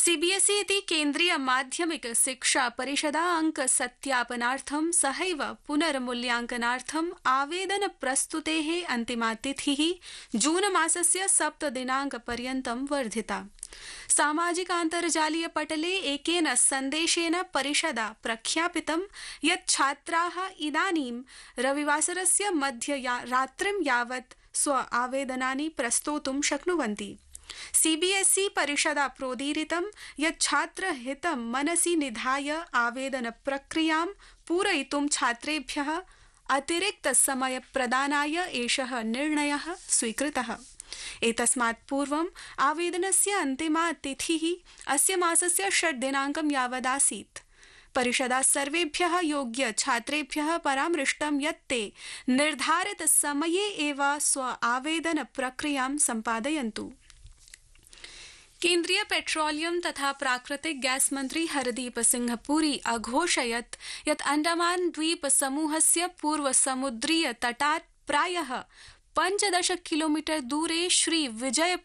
CBSE इति केन्द्रीय माध्यमिक शिक्षा परिषदा अंक सत्यापनार्थं सहैव पुनर्मूल्यांकनार्थं आवेदन प्रस्तुतेः अन्तिमा तिथिः जून मासस्य 7 दिनाङ्कपर्यन्तं वर्धिता। सामाजिकान्तर्जालीय पटले एकेन सन्देशेन परिषदा प्रख्यापितं यत् छात्राः इदानीं रविवासरस्य मध्यरात्रिं यावत् स्व आवेदनानि प्रस्तोतुं शक्नुवन्ति। सीबीएसई परिषदा प्रोदीरितं यत् छात्रहितं मनसि निधाय आवेदन प्रक्रियां पूरयितुं छात्रेभ्यः अतिरिक्त समय प्रदानाय एषः निर्णयः स्वीकृतः। एतस्मात् पूर्वम् आवेदनस्य अन्तिमा तिथिः अस्य मासस्य 6 दिनाङ्कं यावदासीत्। परिषदा सर्वेभ्यः योग्य छात्रेभ्यः परामृष्टं यत् ते निर्धारित समये एव स्व आवेदन प्रक्रियां सम्पादयन्तु। केन्द्रीय पेट्रोलियम तथा प्राकृतिक गैस मंत्री हरदीप सिंह पुरी अघोषयत् यत् अंडमान द्वीप समूहस्य पूर्व समुद्रीय तटात् प्रायः 15 किलोमीटर दूरे श्री विजय